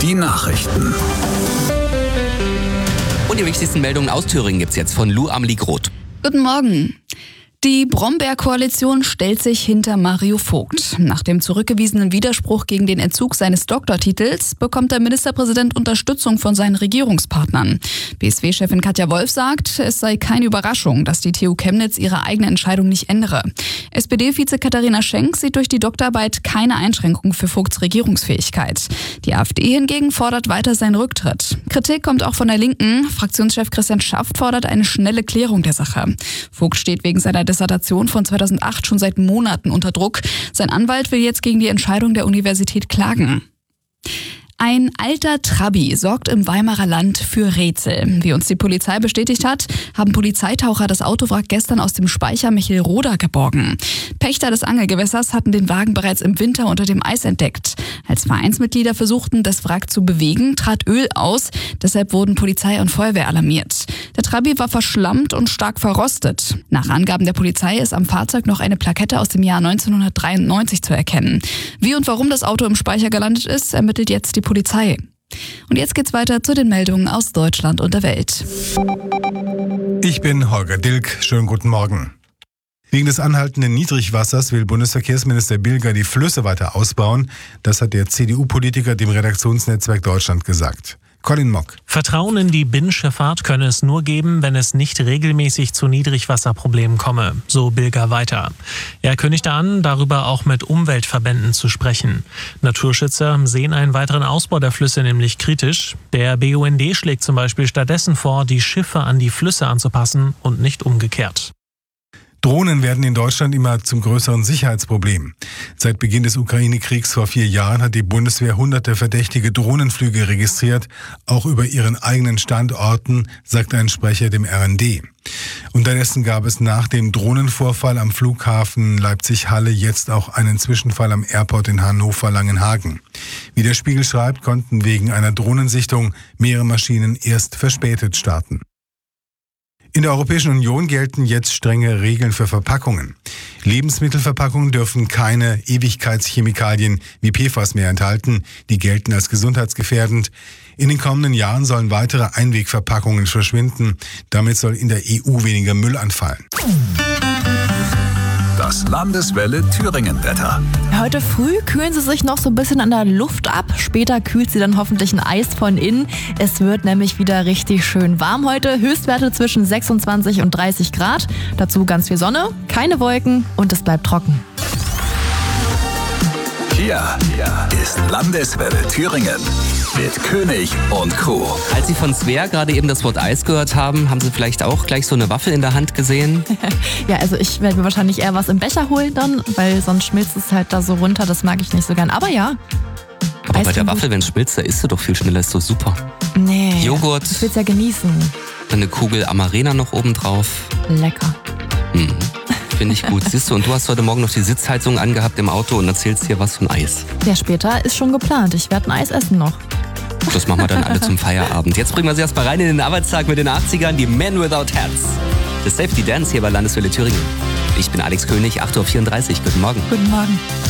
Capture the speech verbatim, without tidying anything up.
Die Nachrichten. Und die wichtigsten Meldungen aus Thüringen gibt's jetzt von Lou Amelie Groth. Guten Morgen. Die Brombeer-Koalition stellt sich hinter Mario Vogt. Nach dem zurückgewiesenen Widerspruch gegen den Entzug seines Doktortitels bekommt der Ministerpräsident Unterstützung von seinen Regierungspartnern. B S W-Chefin Katja Wolf sagt, es sei keine Überraschung, dass die T U Chemnitz ihre eigene Entscheidung nicht ändere. S P D-Vize Katharina Schenk sieht durch die Doktorarbeit keine Einschränkung für Vogts Regierungsfähigkeit. Die AfD hingegen fordert weiter seinen Rücktritt. Kritik kommt auch von der Linken. Fraktionschef Christian Schaft fordert eine schnelle Klärung der Sache. Vogt steht wegen seiner Dissertation von zweitausendacht schon seit Monaten unter Druck. Sein Anwalt will jetzt gegen die Entscheidung der Universität klagen. Ein alter Trabi sorgt im Weimarer Land für Rätsel. Wie uns die Polizei bestätigt hat, haben Polizeitaucher das Autowrack gestern aus dem Speicher Michelroda geborgen. Pächter des Angelgewässers hatten den Wagen bereits im Winter unter dem Eis entdeckt. Als Vereinsmitglieder versuchten, das Wrack zu bewegen, trat Öl aus. Deshalb wurden Polizei und Feuerwehr alarmiert. Der Trabi war verschlammt und stark verrostet. Nach Angaben der Polizei ist am Fahrzeug noch eine Plakette aus dem Jahr neunzehnhundertdreiundneunzig zu erkennen. Wie und warum das Auto im Speicher gelandet ist, ermittelt jetzt die Polizei. Und jetzt geht's weiter zu den Meldungen aus Deutschland und der Welt. Ich bin Holger Dilk. Schönen guten Morgen. Wegen des anhaltenden Niedrigwassers will Bundesverkehrsminister Bilger die Flüsse weiter ausbauen. Das hat der C D U-Politiker dem Redaktionsnetzwerk Deutschland gesagt. Colin Mock. Vertrauen in die Binnenschifffahrt könne es nur geben, wenn es nicht regelmäßig zu Niedrigwasserproblemen komme, so Bilger weiter. Er kündigte an, darüber auch mit Umweltverbänden zu sprechen. Naturschützer sehen einen weiteren Ausbau der Flüsse nämlich kritisch. Der B U N D schlägt zum Beispiel stattdessen vor, die Schiffe an die Flüsse anzupassen und nicht umgekehrt. Drohnen werden in Deutschland immer zum größeren Sicherheitsproblem. Seit Beginn des Ukraine-Kriegs vor vier Jahren hat die Bundeswehr hunderte verdächtige Drohnenflüge registriert, auch über ihren eigenen Standorten, sagt ein Sprecher dem R N D. Unterdessen gab es nach dem Drohnenvorfall am Flughafen Leipzig-Halle jetzt auch einen Zwischenfall am Airport in Hannover-Langenhagen. Wie der Spiegel schreibt, konnten wegen einer Drohnensichtung mehrere Maschinen erst verspätet starten. In der Europäischen Union gelten jetzt strenge Regeln für Verpackungen. Lebensmittelverpackungen dürfen keine Ewigkeitschemikalien wie P F A S mehr enthalten. Die gelten als gesundheitsgefährdend. In den kommenden Jahren sollen weitere Einwegverpackungen verschwinden. Damit soll in der E U weniger Müll anfallen. Das Landeswelle Thüringen-Wetter. Heute früh kühlen sie sich noch so ein bisschen an der Luft ab. Später kühlt sie dann hoffentlich ein Eis von innen. Es wird nämlich wieder richtig schön warm heute. Höchstwerte zwischen sechsundzwanzig und dreißig Grad. Dazu ganz viel Sonne, keine Wolken und es bleibt trocken. Hier ist Landeswelle Thüringen mit König und Crew. Als Sie von Svea gerade eben das Wort Eis gehört haben, haben Sie vielleicht auch gleich so eine Waffel in der Hand gesehen? Ja, also ich werde mir wahrscheinlich eher was im Becher holen dann, weil sonst schmilzt es halt da so runter. Das mag ich nicht so gern. Aber ja. Aber Eis bei der gut. Waffel, wenn es schmilzt, da isst du doch viel schneller, ist doch super. Nee. Joghurt. Ich will es ja genießen. Eine Kugel Amarena noch oben drauf. Lecker. Mhm. Finde ich gut. Siehst du, und du hast heute Morgen noch die Sitzheizung angehabt im Auto und erzählst hier was von Eis. Ja, später ist schon geplant. Ich werde ein Eis essen noch. Das machen wir dann alle zum Feierabend. Jetzt bringen wir sie erstmal rein in den Arbeitstag mit den achtzigern, die Men Without Hats. Das Safety Dance hier bei Landeswelle Thüringen. Ich bin Alex König, acht Uhr vierunddreißig. Guten Morgen. Guten Morgen.